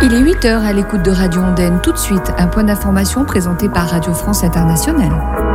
Il est 8 heures à l'écoute de Radio Ondaine. Tout de suite, un point d'information présenté par Radio France Internationale.